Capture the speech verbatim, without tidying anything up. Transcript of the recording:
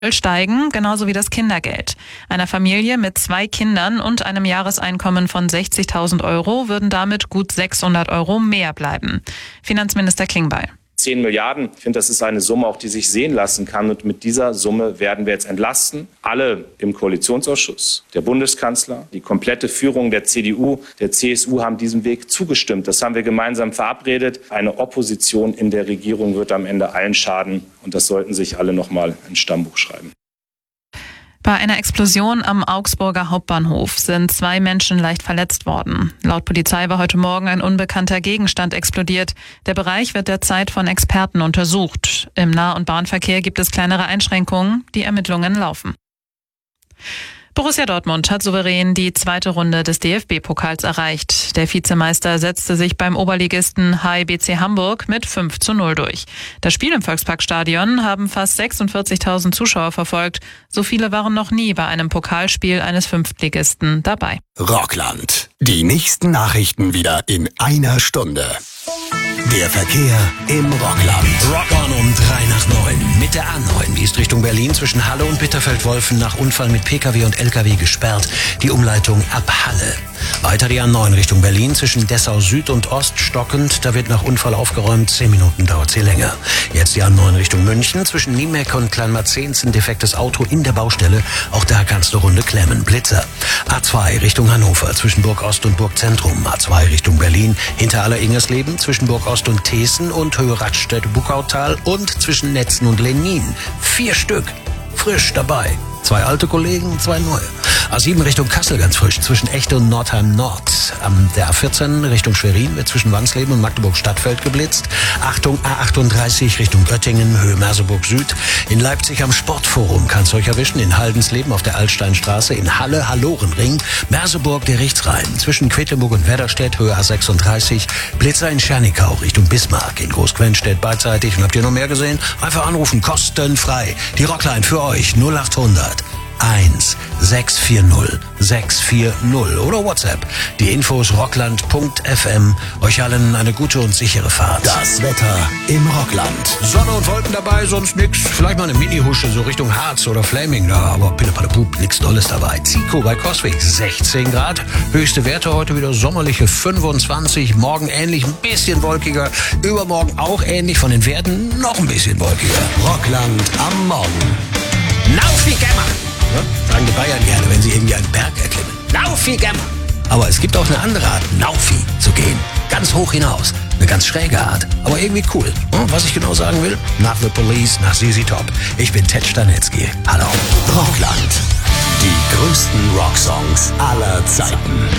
steigen, genauso wie das Kindergeld. Einer Familie mit zwei Kindern und einem Jahreseinkommen von sechzigtausend Euro würden damit gut sechshundert Euro mehr bleiben. Finanzminister Klingbeil. zehn Milliarden, ich finde, das ist eine Summe, auch die sich sehen lassen kann. Und mit dieser Summe werden wir jetzt entlasten. Alle im Koalitionsausschuss, der Bundeskanzler, die komplette Führung der C D U, der C S U haben diesem Weg zugestimmt. Das haben wir gemeinsam verabredet. Eine Opposition in der Regierung wird am Ende allen schaden. Und das sollten sich alle noch mal ins Stammbuch schreiben. Bei einer Explosion am Augsburger Hauptbahnhof sind zwei Menschen leicht verletzt worden. Laut Polizei war heute Morgen ein unbekannter Gegenstand explodiert. Der Bereich wird derzeit von Experten untersucht. Im Nah- und Bahnverkehr gibt es kleinere Einschränkungen. Die Ermittlungen laufen. Borussia Dortmund hat souverän die zweite Runde des D F B-Pokals erreicht. Der Vizemeister setzte sich beim Oberligisten H I B C Hamburg mit fünf zu null durch. Das Spiel im Volksparkstadion haben fast sechsundvierzigtausend Zuschauer verfolgt. So viele waren noch nie bei einem Pokalspiel eines Fünftligisten dabei. Rockland. Die nächsten Nachrichten wieder in einer Stunde. Der Verkehr im Rockland. Rock on um drei nach neun. Mit der A neun, die ist Richtung Berlin zwischen Halle und Bitterfeld-Wolfen nach Unfall mit Pkw und Lkw gesperrt. Die Umleitung ab Halle. Weiter die A neun Richtung Berlin zwischen Dessau Süd und Ost stockend. Da wird nach Unfall aufgeräumt. Zehn Minuten dauert sie länger. Jetzt die A neun Richtung München zwischen Niemeck und Kleinmarzens. Ein defektes Auto in der Baustelle. Auch da kannst du Runde klemmen. Blitzer. A zwei Richtung Hannover zwischen Burg Ost und Burg Zentrum. A zwei Richtung Berlin hinter Aller-Ingersleben zwischen Burg Ost und Thesen und Höhe Radstedt-Buckautal und zwischen Netzen und Lenin. Vier Stück. Frisch dabei. Zwei alte Kollegen, zwei neue. A sieben Richtung Kassel ganz frisch, zwischen Echte und Nordheim Nord. Am der A vierzehn Richtung Schwerin wird zwischen Wansleben und Magdeburg Stadtfeld geblitzt. Achtung, A achtunddreißig Richtung Göttingen, Höhe Merseburg Süd. In Leipzig am Sportforum kann's euch erwischen. In Haldensleben auf der Altsteinstraße. In Halle, Hallorenring. Merseburg, Gerichtsrhein. Zwischen Quedlinburg und Werderstedt, Höhe A sechsunddreißig. Blitzer in Schernikau Richtung Bismarck. In Großquenstedt beidseitig. Und habt ihr noch mehr gesehen? Einfach anrufen, kostenfrei. Die Rockline für euch, null achthundert eins sechs vier null sechs vier null oder WhatsApp. Die Infos rockland punkt f m. Euch allen eine gute und sichere Fahrt. Das Wetter im Rockland. Sonne und Wolken dabei, sonst nix. Vielleicht mal eine Mini-Husche so Richtung Harz oder Flaming. Ja, aber Pille-Palle-Pup, nix Tolles dabei. Zico bei Coswig sechzehn Grad. Höchste Werte heute wieder sommerliche fünfundzwanzig. Morgen ähnlich, ein bisschen wolkiger. Übermorgen auch ähnlich, von den Werten noch ein bisschen wolkiger. Rockland am Morgen. Lauf wie Gemma! Ja, sagen die Bayern gerne, wenn sie irgendwie einen Berg erklimmen. Lauf wie Gemma! Aber es gibt auch eine andere Art, Laufi zu gehen. Ganz hoch hinaus. Eine ganz schräge Art, aber irgendwie cool. Und was ich genau sagen will? Nach The Police, nach Z Z Top. Ich bin Ted Stanetzky. Hallo. Rockland. Die größten Rocksongs aller Zeiten.